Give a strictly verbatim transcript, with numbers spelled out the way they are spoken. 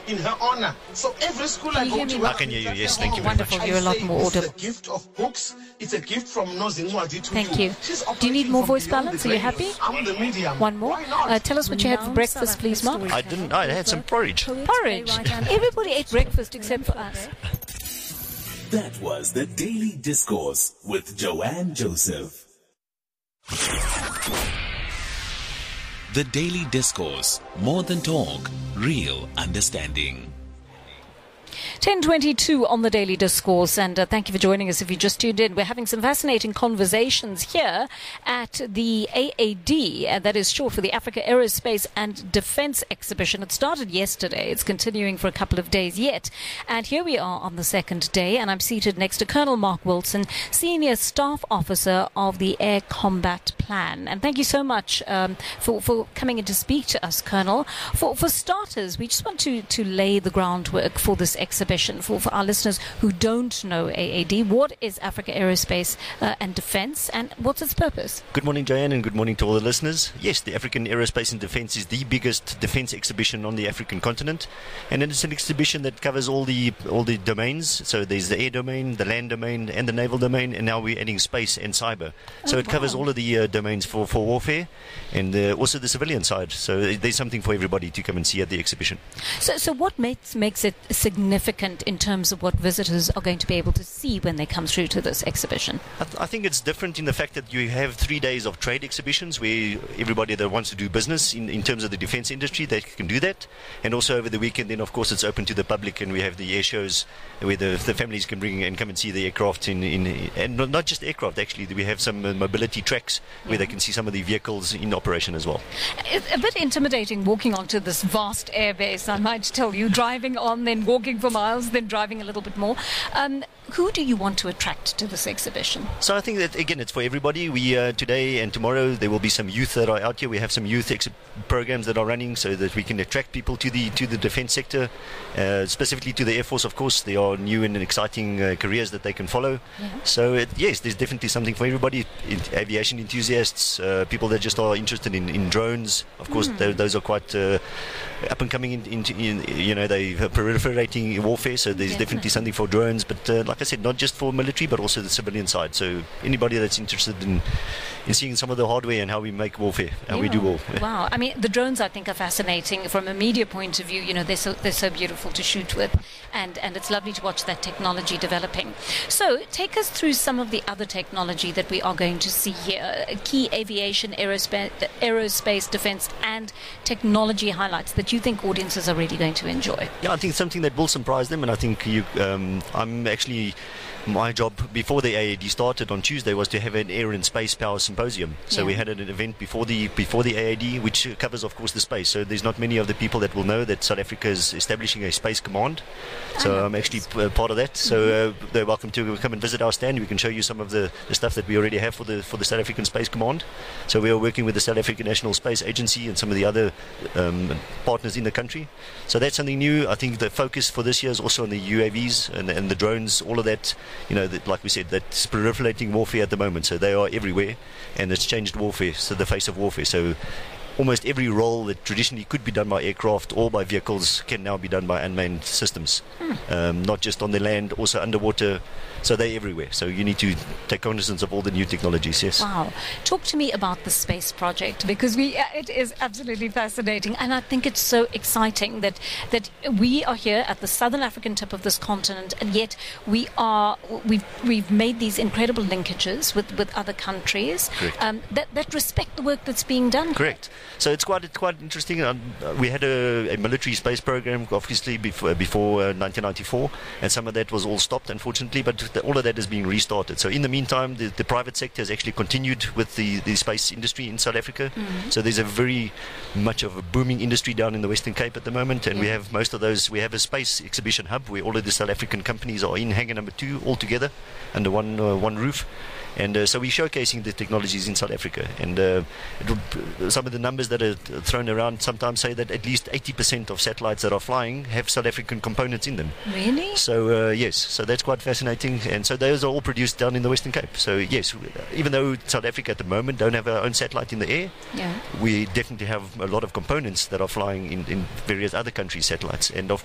in her honor. So every school Can I you go hear to, me? I can hear you, yes, thank you very Wonderful, much. you're a lot more It's audible. a gift of books. It's a gift from Nozinwadi to Thank you. you. She's Do you need operating more from voice beyond balance? the Are you grave. happy? I'm the medium. One more. Why not? Uh, tell us what you had for breakfast, please, Mark. I didn't, I had some porridge. Porridge. Everybody ate breakfast except for us. That was the Daily Discourse with Joanne Joseph. The Daily Discourse, more than talk, real understanding. ten twenty-two on the Daily Discourse, and uh, thank you for joining us if you just tuned in. We're having some fascinating conversations here at the A A D, uh, that is short for the Africa Aerospace and Defence Exhibition. It started yesterday. It's continuing for a couple of days yet. And here we are on the second day, and I'm seated next to Colonel Mark Wilson, Senior Staff Officer of the Air Combat Plan. And thank you so much um, for, for coming in to speak to us, Colonel. For, for starters, we just want to, to lay the groundwork for this exhibition. For, for our listeners who don't know A A D, what is Africa Aerospace uh, and Defence, and what's its purpose? Good morning, Joanne, and good morning to all the listeners. Yes, the African Aerospace and Defence is the biggest defence exhibition on the African continent, and it's an exhibition that covers all the all the domains. So there's the air domain, the land domain, and the naval domain, and now we're adding space and cyber. So Oh, it covers wow. all of the uh, domains for, for warfare, and uh, also the civilian side. So there's something for everybody to come and see at the exhibition. So, so what makes makes it significant in terms of what visitors are going to be able to see when they come through to this exhibition? I, th- I think it's different in the fact that you have three days of trade exhibitions where everybody that wants to do business in, in terms of the defence industry, they can do that. And also over the weekend, then of course it's open to the public, and we have the air shows where the, the families can bring and come and see the aircraft in, in and not, not just aircraft actually. We have some uh, mobility tracks where they can see some of the vehicles in operation as well. It's a bit intimidating walking onto this vast airbase, I might tell you, driving on, then walking for miles, then driving a little bit more. Um, who do you want to attract to this exhibition? So I think that again it's for everybody. We uh, today and tomorrow there will be some youth that are out here. We have some youth ex- programs that are running so that we can attract people to the to the defence sector, uh, specifically to the Air Force. Of course, there are new and exciting uh, careers that they can follow. Yeah. So it, yes, there's definitely something for everybody. In, aviation enthusiasts, uh, people that just are interested in, in drones. Of course, Mm. th- those are quite uh, up and coming into in, in, you know they are proliferating in warfare. So there's Definitely. definitely something for drones, but uh, like I said, not just for military, but also the civilian side. So anybody that's interested in, in seeing some of the hardware and how we make warfare, how we do Yeah. war. Wow. I mean, the drones I think are fascinating from a media point of view. You know, they're so, they're so beautiful to shoot with, and, and it's lovely to watch that technology developing. So take us through some of the other technology that we are going to see here. Key aviation, aerospace, aerospace defense, and technology highlights that you think audiences are really going to enjoy. Yeah, I think something that will surprise them, and I think you, um, I'm actually. My job before the A A D started on Tuesday was to have an air and space power symposium. So Yeah. we had an event before the before the A A D, which covers, of course, the space. So there's not many of the people that will know that South Africa is establishing a space command. So I'm actually p- part of that. So uh, they're welcome to come and visit our stand. We can show you some of the, the stuff that we already have for the for the South African Space Command. So we are working with the South African National Space Agency and some of the other um, partners in the country. So that's something new. I think the focus for this year is also on the U A Vs and, and the drones, all of that. You know, that, like we said, that's proliferating warfare at the moment. So they are everywhere, and it's changed warfare, so the face of warfare. So almost every role that traditionally could be done by aircraft or by vehicles can now be done by unmanned systems. Hmm. Um, not just on the land, also underwater. So they're everywhere. So you need to take cognizance of all the new technologies, yes. Wow. Talk to me about the space project, because we uh, it is absolutely fascinating, and I think it's so exciting that that we are here at the southern African tip of this continent, and yet we are we've we've made these incredible linkages with, with other countries Correct. um, that that respect the work that's being done. Correct. So it's quite it's quite interesting. Um, uh, we had a, a military space program, obviously before before uh, nineteen ninety-four, and some of that was all stopped, unfortunately. But the, all of that is being restarted. So in the meantime, the, the private sector has actually continued with the, the space industry in South Africa. Mhm. So there's a very much of a booming industry down in the Western Cape at the moment, and we Yeah. have most of those. We have a space exhibition hub where all of the South African companies are in hangar number two all together under one uh, one roof. And uh, so we're showcasing the technologies in South Africa. And uh, it will, some of the numbers that are thrown around sometimes say that at least eighty percent of satellites that are flying have South African components in them. Really? So uh, yes, so that's quite fascinating. And so those are all produced down in the Western Cape. So yes, even though South Africa at the moment don't have our own satellite in the air, Yeah. we definitely have a lot of components that are flying in, in various other countries' satellites. And of